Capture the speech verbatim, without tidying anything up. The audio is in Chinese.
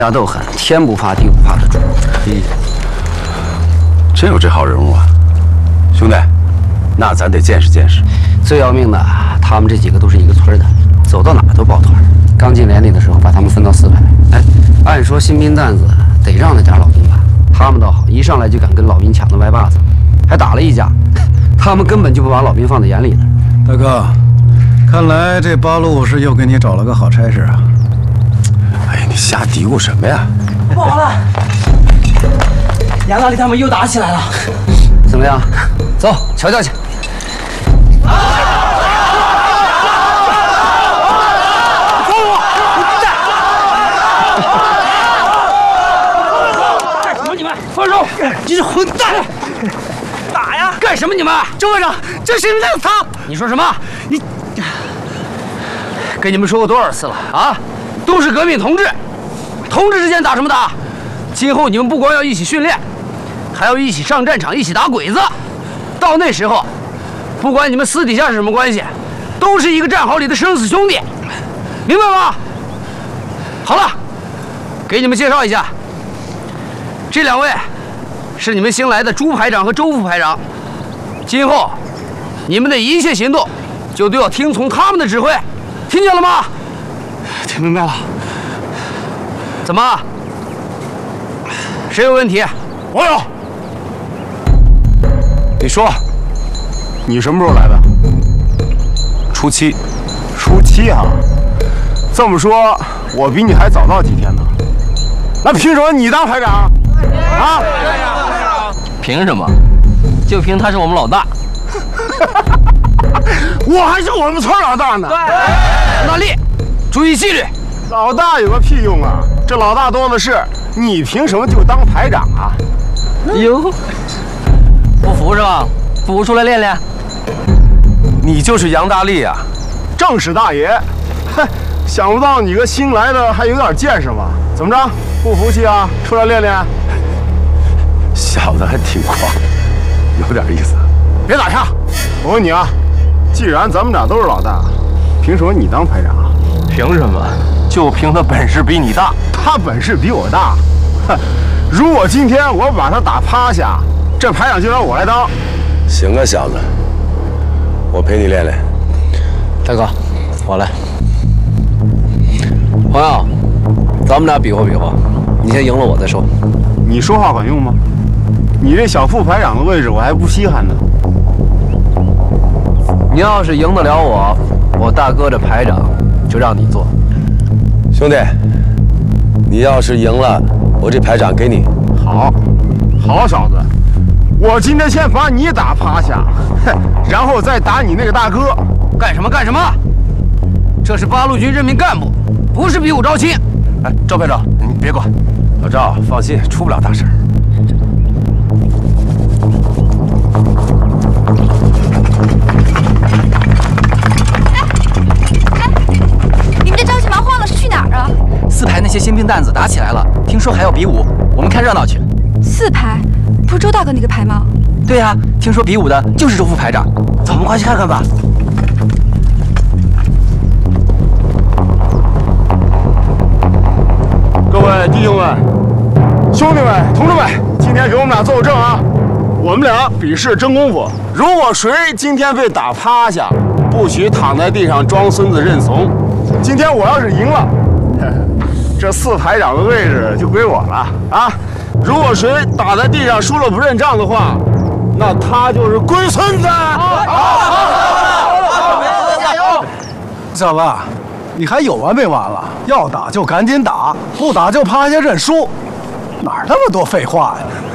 家斗狠，天不怕地不怕的主。 嘿，真有这号人物啊！兄弟，那咱得见识见识。 最要命的，他们这几个都是一个村的，走到哪都抱团。刚进连里的时候，把他们分到四排。哎，按说新兵蛋子得让那家老兵吧，他们倒好，一上来就敢跟老兵抢那歪把子，还打了一架。他们根本就不把老兵放在眼里的。 大哥，看来这八路是又给你找了个好差事啊！ 哎呀，你瞎嘀咕什么呀？ 不好了，杨大力他们又打起来了。 怎么样？走，瞧瞧去。 干什么你们？放手！你是混蛋！打呀！ 干什么你们？ 周会长，这是那他。 你说什么？ 你跟你们说过多少次了啊？都是革命同志，同志之间打什么打？今后你们不光要一起训练，还要一起上战场，一起打鬼子。到那时候，不管你们私底下是什么关系，都是一个战壕里的生死兄弟，明白吗？好了，给你们介绍一下，这两位是你们新来的朱排长和周副排长。今后你们的一切行动就都要听从他们的指挥，听见了吗？ 听明白了。 怎么？谁有问题？ 我有。你说，你什么时候来的？初七。初七啊？这么说，我比你还早到几天呢。那凭什么你当排长？啊？ 凭什么？就凭他是我们老大。 我还是我们村老大呢。 对。大力，注意纪律。 老大有个屁用啊！这老大多的是，你凭什么就当排长啊？ 哟，不服是吧？不服出来练练。 你就是杨大力啊，正是大爷。哼，想不到你个新来的还有点见识嘛？怎么着？不服气啊？出来练练。小子还挺狂，有点意思。别打岔！我问你啊，既然咱们俩都是老大，凭什么你当排长啊？ 凭什么？就凭他本事比你大。 他本事比我大。哼，如果今天我把他打趴下，这排长就让我来当。行啊，小子，我陪你练练。 大哥，我来。朋友，咱们俩比划比划，你先赢了我再说。 你说话管用吗？你这小副排长的位置我还不稀罕呢。 你要是赢得了我，我大哥这排长就让你做。 兄弟，你要是赢了，我这排长给你。好，好小子，我今天先把你打趴下，哼，然后再打你那个大哥。 干什么干什么？这是八路军任命干部，不是比武招亲。 哎，赵排长，你别管。老赵，放心，出不了大事。 四排那些新兵蛋子打起来了，听说还要比武，我们看热闹去。 四排，不是周大哥那个排吗？ 对呀、啊，听说比武的就是周副排长，走，我们快去看看吧。 各位弟兄们、兄弟们、同志们，今天给我们俩做个证啊！我们俩比试真功夫，如果谁今天被打趴下，不许躺在地上装孙子认怂。今天我要是赢了，这四排长的位置就归我了啊！如果谁打在地上输了不认账的话，那他就是龟孙子。 小子，你还有完没完了？要打就赶紧打，不打就趴下认输，哪儿那么多废话呀？